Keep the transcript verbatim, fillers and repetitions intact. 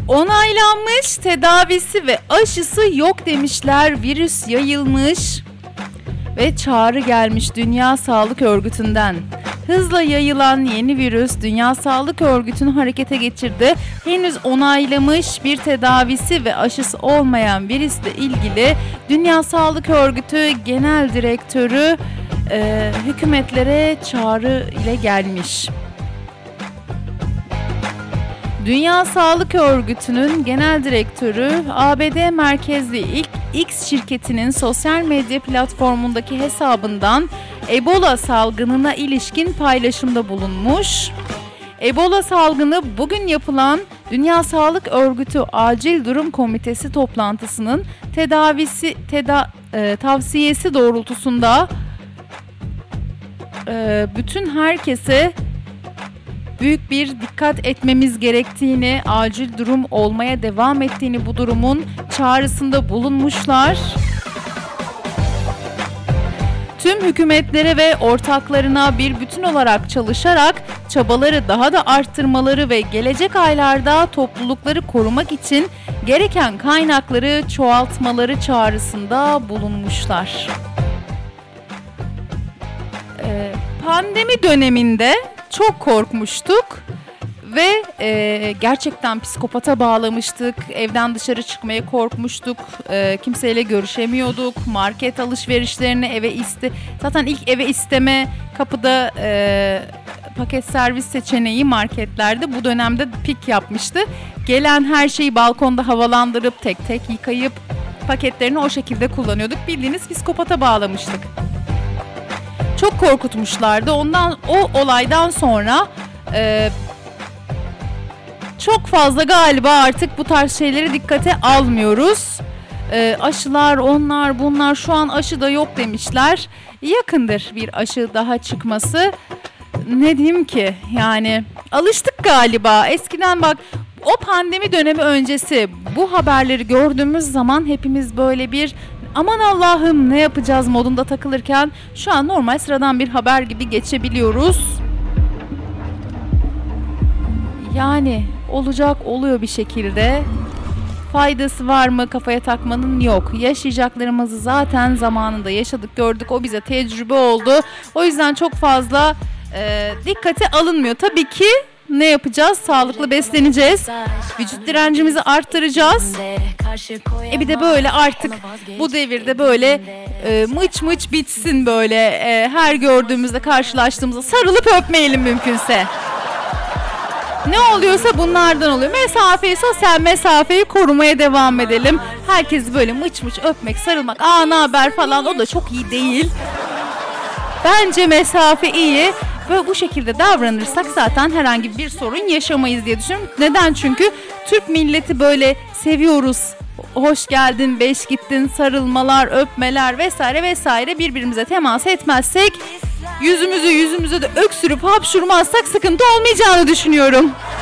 Onaylanmış, tedavisi ve aşısı yok demişler. Virüs yayılmış ve çağrı gelmiş Dünya Sağlık Örgütü'nden. Hızla yayılan yeni virüs Dünya Sağlık Örgütü'nü harekete geçirdi. Henüz onaylamış bir tedavisi ve aşısı olmayan virüsle ilgili Dünya Sağlık Örgütü Genel Direktörü e, hükümetlere çağrı ile gelmiş. Dünya Sağlık Örgütü'nün genel direktörü A B D merkezli ilk X şirketinin sosyal medya platformundaki hesabından Ebola salgınına ilişkin paylaşımda bulunmuş. Ebola salgını bugün yapılan Dünya Sağlık Örgütü Acil Durum Komitesi toplantısının tedavisi teda, e, tavsiyesi doğrultusunda e, bütün herkese büyük bir dikkat etmemiz gerektiğini, acil durum olmaya devam ettiğini bu durumun çağrısında bulunmuşlar. Tüm hükümetlere ve ortaklarına bir bütün olarak çalışarak çabaları daha da arttırmaları ve gelecek aylarda toplulukları korumak için gereken kaynakları çoğaltmaları çağrısında bulunmuşlar. Ee, pandemi döneminde çok korkmuştuk ve e, gerçekten psikopata bağlamıştık. Evden dışarı çıkmaya korkmuştuk. E, kimseyle görüşemiyorduk. Market alışverişlerini eve iste. Zaten ilk eve isteme kapıda e, paket servis seçeneği marketlerde bu dönemde pik yapmıştı. Gelen her şeyi balkonda havalandırıp tek tek yıkayıp paketlerini o şekilde kullanıyorduk. Bildiğiniz psikopata bağlamıştık. Çok korkutmuşlardı. Ondan o olaydan sonra e, çok fazla galiba artık bu tarz şeyleri dikkate almıyoruz. E, aşılar, onlar, bunlar, şu an aşı da yok demişler. Yakındır bir aşı daha çıkması. Ne diyeyim ki? Yani alıştık galiba. Eskiden bak, o pandemi dönemi öncesi bu haberleri gördüğümüz zaman hepimiz böyle bir aman Allah'ım ne yapacağız modunda takılırken şu an normal sıradan bir haber gibi geçebiliyoruz. Yani olacak oluyor bir şekilde. Faydası var mı kafaya takmanın? Yok. Yaşayacaklarımızı zaten zamanında yaşadık, gördük. O bize tecrübe oldu. O yüzden çok fazla e, dikkate alınmıyor. Tabii ki ne yapacağız? Sağlıklı besleneceğiz. Vücut direncimizi arttıracağız. E bir de böyle artık bu devirde böyle e, mıç mıç bitsin böyle. E, her gördüğümüzde, karşılaştığımızda sarılıp öpmeyelim mümkünse. Ne oluyorsa bunlardan oluyor. Mesafeyi, sosyal mesafeyi korumaya devam edelim. Herkesi böyle mıç mıç öpmek, sarılmak, aa ne haber falan, o da çok iyi değil. Bence mesafe iyi. Böyle bu şekilde davranırsak zaten herhangi bir sorun yaşamayız diye düşünüyorum. Neden? Çünkü Türk milleti böyle seviyoruz. Hoş geldin, beş gittin, sarılmalar, öpmeler vesaire vesaire. Birbirimize temas etmezsek, yüzümüzü yüzümüze de öksürüp hapşurmazsak sıkıntı olmayacağını düşünüyorum.